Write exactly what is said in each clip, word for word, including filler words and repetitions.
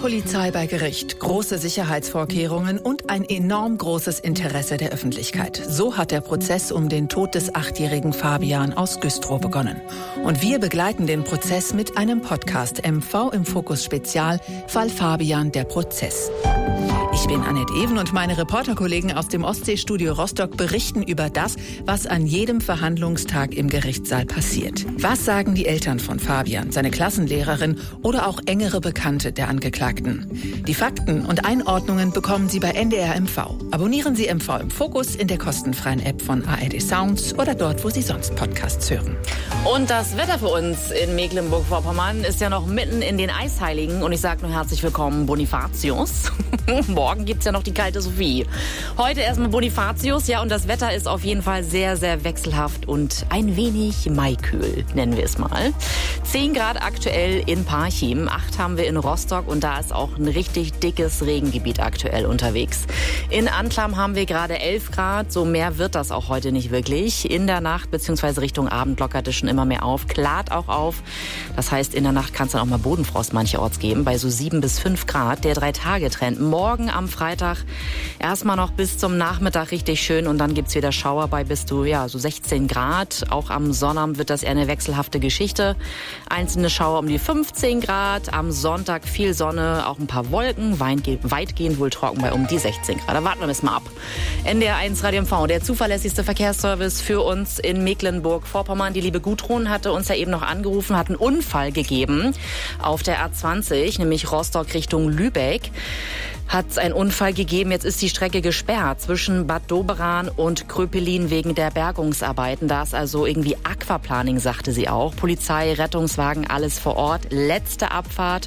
Polizei bei Gericht, große Sicherheitsvorkehrungen und ein enorm großes Interesse der Öffentlichkeit. So hat der Prozess um den Tod des achtjährigen Fabian aus Güstrow begonnen. Und wir begleiten den Prozess mit einem Podcast M V im Fokus Spezial, Fall Fabian, der Prozess. Ich bin Annette Even und meine Reporterkollegen aus dem Ostseestudio Rostock berichten über das, was an jedem Verhandlungstag im Gerichtssaal passiert. Was sagen die Eltern von Fabian, seine Klassenlehrerin oder auch engere Bekannte der Angeklagten? Die Fakten und Einordnungen bekommen Sie bei N D R M V. Abonnieren Sie M V im Fokus in der kostenfreien App von A R D Sounds oder dort, wo Sie sonst Podcasts hören. Und das Wetter für uns in Mecklenburg-Vorpommern ist ja noch mitten in den Eisheiligen. Und ich sage nur herzlich willkommen, Bonifatius. Morgen gibt's ja noch die kalte Sophie. Heute erstmal Bonifatius. Ja, und das Wetter ist auf jeden Fall sehr, sehr wechselhaft und ein wenig maikühl, nennen wir es mal. zehn Grad aktuell in Parchim, acht haben wir in Rostock und da ist auch ein richtig dickes Regengebiet aktuell unterwegs. In Antlam haben wir gerade elf Grad, so mehr wird das auch heute nicht wirklich. In der Nacht bzw. Richtung Abend lockert es schon immer mehr auf, klart auch auf. Das heißt, in der Nacht kann es dann auch mal Bodenfrost mancherorts geben, bei so sieben bis fünf Grad. Der Drei-Tage-Trend morgen am Freitag erstmal noch bis zum Nachmittag richtig schön und dann gibt's wieder Schauer bei bis zu ja, so sechzehn Grad. Auch am Sonnabend wird das eher eine wechselhafte Geschichte. Einzelne Schauer um die fünfzehn Grad. Am Sonntag viel Sonne, auch ein paar Wolken. Weitgehend wohl trocken bei um die sechzehn Grad. Da warten wir bis mal ab. N D R eins Radio M V, der zuverlässigste Verkehrsservice für uns in Mecklenburg-Vorpommern. Die liebe Gudrun hatte uns ja eben noch angerufen, hat einen Unfall gegeben auf der A zwanzig, nämlich Rostock Richtung Lübeck. Hat es einen Unfall gegeben. Jetzt ist die Strecke gesperrt zwischen Bad Doberan und Kröpelin wegen der Bergungsarbeiten. Da ist also irgendwie Aquaplaning, sagte sie auch. Polizei, Rettungswagen, alles vor Ort. Letzte Abfahrt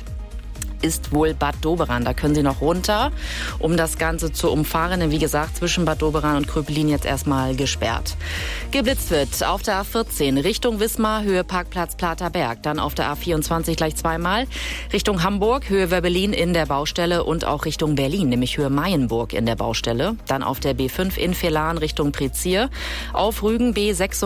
ist wohl Bad Doberan. Da können Sie noch runter, um das Ganze zu umfahren. Denn wie gesagt, zwischen Bad Doberan und Kröpelin jetzt erstmal gesperrt. Geblitzt wird auf der A vierzehn Richtung Wismar, Höhe Parkplatz Platerberg. Dann auf der A vierundzwanzig gleich zweimal. Richtung Hamburg, Höhe Wöbbelin in der Baustelle und auch Richtung Berlin, nämlich Höhe Mayenburg in der Baustelle. Dann auf der B fünf in Velan Richtung Prezier. Auf Rügen B sechsundzwanzig